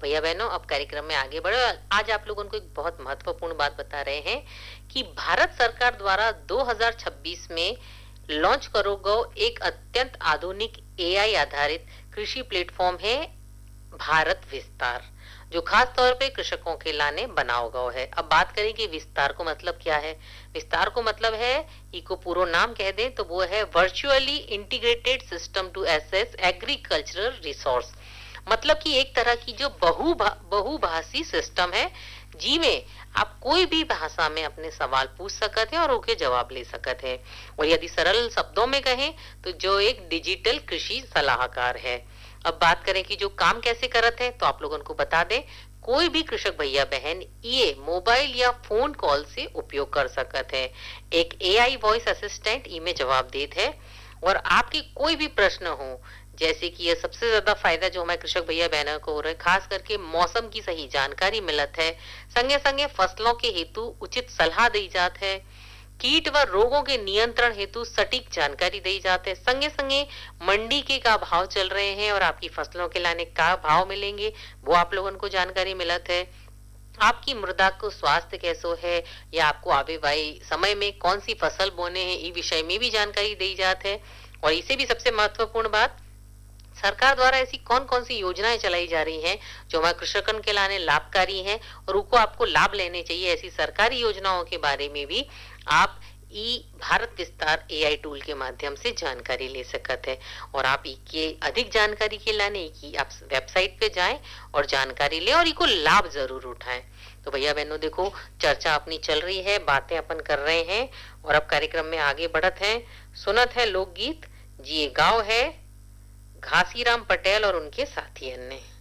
भैया बहनों, अब कार्यक्रम में आगे बढ़े। आज आप लोगों को एक बहुत महत्वपूर्ण बात बता रहे हैं कि भारत सरकार द्वारा 2026 में लॉन्च करो गो एक अत्यंत आधुनिक एआई आधारित कृषि प्लेटफॉर्म है भारत विस्तार, जो खास तौर पे कृषकों के लाने बनाओ गो है। अब बात करें कि विस्तार को मतलब क्या है। विस्तार को मतलब है, इको पूरा नाम कह दें तो वो है virtually integrated system to assess agricultural resource. मतलब कि एक तरह की जो बहुभाषी सिस्टम है, जिसमें आप कोई भी भाषा में अपने सवाल पूछ सकते हैं और उनके जवाब ले सकते हैं। और यदि सरल शब्दों में कहें तो जो एक डिजिटल कृषि सलाहकार है। अब बात करें कि जो काम कैसे करते हैं, तो आप लोगों को बता दें, कोई भी कृषक भैया बहन ये मोबाइल या फोन कॉल से उपयोग कर सकते हैं। एक एआई वॉइस असिस्टेंट इमें जवाब देते हैं और आपके कोई भी प्रश्न हो, जैसे कि ये सबसे ज्यादा फायदा जो हमारे कृषक भैया बहनों को हो रहा है, खास करके मौसम की सही जानकारी मिलत है, संगे संगे फसलों के हेतु उचित सलाह दी जात है, कीट व रोगों के नियंत्रण हेतु सटीक जानकारी दी जाते हैं, संगे संगे मंडी के का भाव चल रहे हैं और आपकी फसलों के लाने का भाव मिलेंगे वो आप लोगों को जानकारी मिलत है। आपकी मृदा को स्वास्थ्य कैसो है या आपको आवे वाले समय में कौन सी फसल बोने हैं, इस विषय में भी जानकारी दी जाती है। और इसे भी सबसे महत्वपूर्ण बात, सरकार द्वारा ऐसी कौन कौन सी योजनाएं चलाई जा रही हैं जो हमारे कृषकों के लाने लाभकारी हैं और उनको आपको लाभ लेने चाहिए, ऐसी सरकारी योजनाओं के बारे में भी आप ई भारत विस्तार एआई टूल के माध्यम से जानकारी ले सकते हैं। और आप इसके अधिक जानकारी के लाने की आप वेबसाइट पे जाएं और जानकारी लें और इसको लाभ जरूर उठाएं। तो भैया बहनों देखो, चर्चा अपनी चल रही है, बातें अपन कर रहे हैं और अब कार्यक्रम में आगे बढ़त हैं। सुनत है लोकगीत, जी ये गाँव है घासीराम पटेल और उनके साथियों ने।